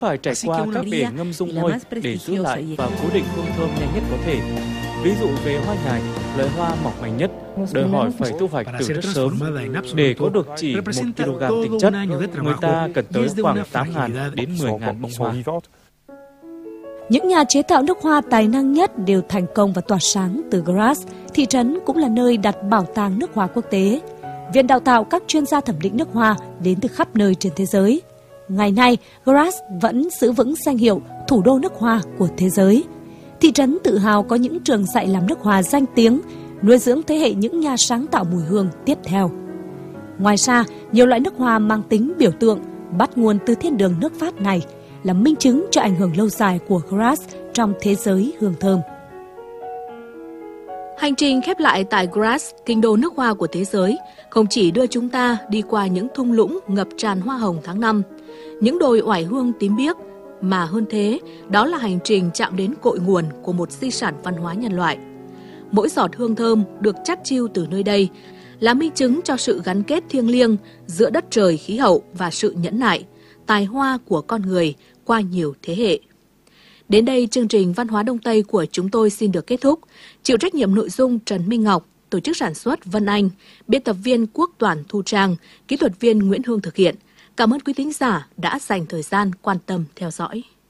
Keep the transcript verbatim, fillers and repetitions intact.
phải trải qua các bể ngâm dung môi để giữ lại và cố định hương thơm nhanh nhất có thể. Ví dụ về hoa nhài, loại hoa mỏng manh nhất, đòi hỏi phải thu hoạch từ rất sớm. Để có được chỉ một ki lô gam tinh chất, người ta cần tới khoảng tám nghìn đến mười nghìn bông hoa. Những nhà chế tạo nước hoa tài năng nhất đều thành công và tỏa sáng từ Graz. Thị trấn cũng là nơi đặt bảo tàng nước hoa quốc tế. Viện đào tạo các chuyên gia thẩm định nước hoa đến từ khắp nơi trên thế giới. Ngày nay, Graz vẫn giữ vững danh hiệu thủ đô nước hoa của thế giới. Thị trấn tự hào có những trường dạy làm nước hoa danh tiếng, nuôi dưỡng thế hệ những nhà sáng tạo mùi hương tiếp theo. Ngoài ra, nhiều loại nước hoa mang tính biểu tượng bắt nguồn từ thiên đường nước Pháp này là minh chứng cho ảnh hưởng lâu dài của Graz trong thế giới hương thơm. Hành trình khép lại tại Graz, kinh đô nước hoa của thế giới, không chỉ đưa chúng ta đi qua những thung lũng ngập tràn hoa hồng tháng năm, những đồi oải hương tím biếc, mà hơn thế, đó là hành trình chạm đến cội nguồn của một di sản văn hóa nhân loại. Mỗi giọt hương thơm được chắt chiu từ nơi đây là minh chứng cho sự gắn kết thiêng liêng giữa đất trời khí hậu và sự nhẫn nại, tài hoa của con người qua nhiều thế hệ. Đến đây, chương trình Văn hóa Đông Tây của chúng tôi xin được kết thúc. Chịu trách nhiệm nội dung Trần Minh Ngọc, tổ chức sản xuất Vân Anh, biên tập viên Quốc Toản Thu Trang, kỹ thuật viên Nguyễn Hương thực hiện. Cảm ơn quý thính giả đã dành thời gian quan tâm theo dõi.